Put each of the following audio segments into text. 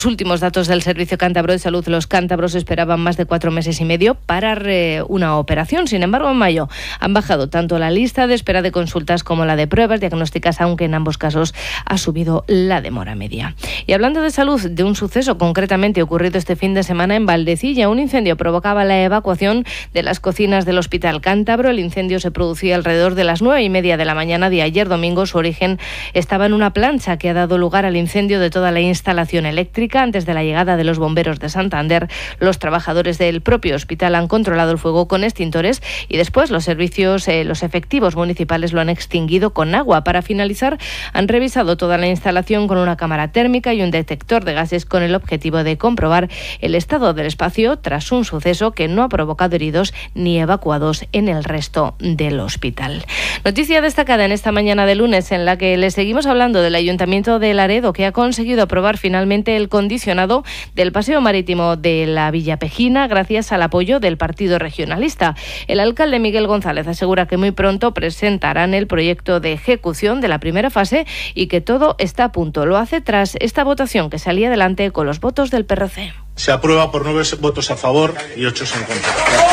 Últimos datos del Servicio Cántabro de Salud, los cántabros esperaban más de 4 meses y medio para una operación. Sin embargo, en mayo han bajado tanto la lista de espera de consultas como la de pruebas diagnósticas, aunque en ambos casos ha subido la demora media. Y hablando de salud, de un suceso concretamente ocurrido este fin de semana en Valdecilla, un incendio provocaba la evacuación de las cocinas del Hospital Cántabro. El incendio se producía alrededor de las 9:30 de la mañana de ayer domingo. Su origen estaba en una plancha que ha dado lugar al incendio de toda la instalación eléctrica. Antes de la llegada de los bomberos de Santander, los trabajadores del propio hospital han controlado el fuego con extintores y después los efectivos municipales lo han extinguido con agua. Para finalizar, han revisado toda la instalación con una cámara térmica y un detector de gases con el objetivo de comprobar el estado del espacio tras un suceso que no ha provocado heridos ni evacuados en el resto del hospital. Noticia destacada en esta mañana de lunes en la que les seguimos hablando del Ayuntamiento de Laredo, que ha conseguido aprobar finalmente el condicionado del paseo marítimo de la Villa Pejina gracias al apoyo del Partido Regionalista. El alcalde Miguel González asegura que muy pronto presentarán el proyecto de ejecución de la primera fase y que todo está a punto. Lo hace tras esta votación que salía adelante con los votos del PRC. Se aprueba por 9 votos a favor y 8 en contra.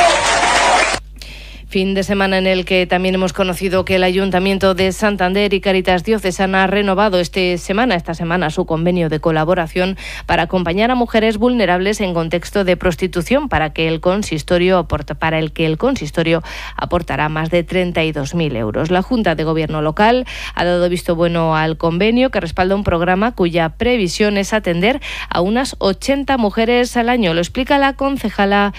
Fin de semana en el que también hemos conocido que el Ayuntamiento de Santander y Cáritas Diocesana ha renovado esta semana su convenio de colaboración para acompañar a mujeres vulnerables en contexto de prostitución, para el que el consistorio aportará más de 32.000 euros. La Junta de Gobierno local ha dado visto bueno al convenio, que respalda un programa cuya previsión es atender a unas 80 mujeres al año. Lo explica la concejala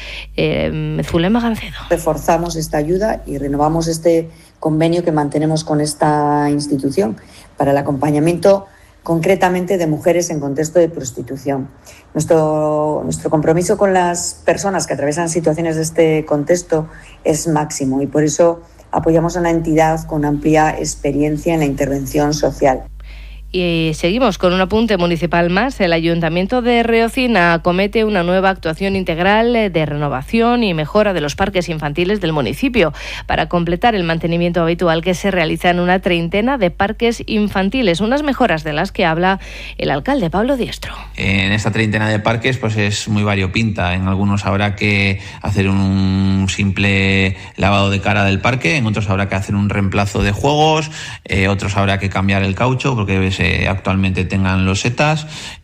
Zulema Gancedo. Reforzamos esta ayuda y renovamos este convenio que mantenemos con esta institución para el acompañamiento concretamente de mujeres en contexto de prostitución. Nuestro compromiso con las personas que atraviesan situaciones de este contexto es máximo y por eso apoyamos a una entidad con amplia experiencia en la intervención social. Y seguimos con un apunte municipal más. El Ayuntamiento de Reocina acomete una nueva actuación integral de renovación y mejora de los parques infantiles del municipio para completar el mantenimiento habitual que se realiza en una treintena de parques infantiles. Unas mejoras de las que habla el alcalde Pablo Diestro. En esta treintena de parques pues es muy variopinta. En algunos habrá que hacer un simple lavado de cara del parque, en otros habrá que hacer un reemplazo de juegos, otros habrá que cambiar el caucho porque actualmente tengan losetas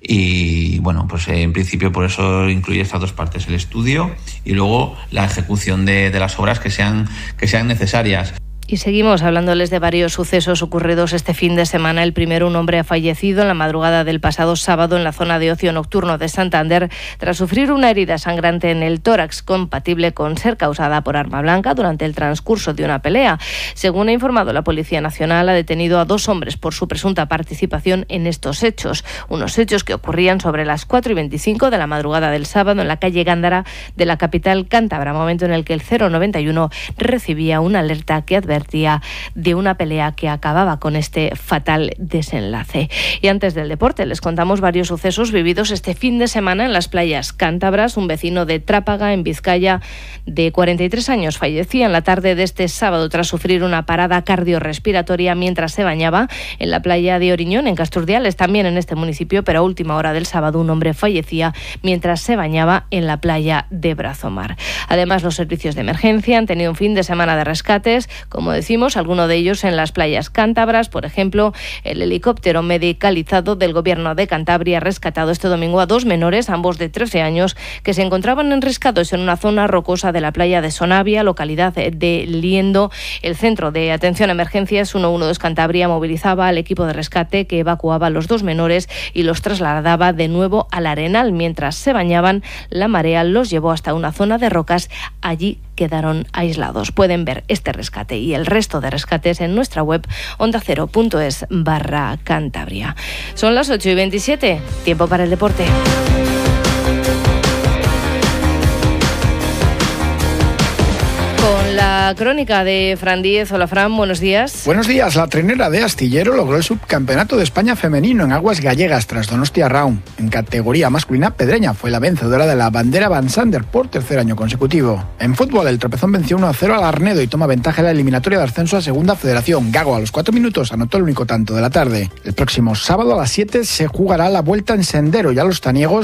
y bueno, pues en principio por eso incluye estas dos partes, el estudio y luego la ejecución de las obras que sean necesarias. Y seguimos hablándoles de varios sucesos ocurridos este fin de semana. El primero, un hombre ha fallecido en la madrugada del pasado sábado en la zona de ocio nocturno de Santander tras sufrir una herida sangrante en el tórax compatible con ser causada por arma blanca durante el transcurso de una pelea. Según ha informado la Policía Nacional, ha detenido a 2 hombres por su presunta participación en estos hechos. Unos hechos que ocurrían sobre las 4:25 de la madrugada del sábado en la calle Gándara de la capital cántabra, momento en el que el 091 recibía una alerta que advertía de una pelea que acababa con este fatal desenlace. Y antes del deporte, les contamos varios sucesos vividos este fin de semana en las playas cántabras. Un vecino de Trápaga, en Vizcaya, de 43 años, fallecía en la tarde de este sábado tras sufrir una parada cardiorrespiratoria mientras se bañaba en la playa de Oriñón, en Casturdiales, también en este municipio, pero a última hora del sábado un hombre fallecía mientras se bañaba en la playa de Brazomar. Además, los servicios de emergencia han tenido un fin de semana de rescates, como decimos, algunos de ellos en las playas cántabras. Por ejemplo, el helicóptero medicalizado del Gobierno de Cantabria ha rescatado este domingo a 2 menores, ambos de 13 años, que se encontraban enriscados en una zona rocosa de la playa de Sonavia, localidad de Liendo. El Centro de Atención a Emergencias 112 Cantabria movilizaba al equipo de rescate que evacuaba a los 2 menores y los trasladaba de nuevo al Arenal. Mientras se bañaban, la marea los llevó hasta una zona de rocas. Allí quedaron aislados. Pueden ver este rescate y el resto de rescates en nuestra web ondacero.es/Cantabria. Son las 8:27, tiempo para el deporte. Con la crónica de Fran Díez. Hola Fran, buenos días. Buenos días. La trenera de Astillero logró el subcampeonato de España femenino en aguas gallegas tras Donostia Round. En categoría masculina, Pedreña fue la vencedora de la bandera Van Sander por tercer año consecutivo. En fútbol, el Tropezón venció 1-0 al Arnedo y toma ventaja en la eliminatoria de ascenso a Segunda Federación. Gago a los 4 minutos anotó el único tanto de la tarde. El próximo sábado a las 7 se jugará la vuelta en Sendero y a los taniegos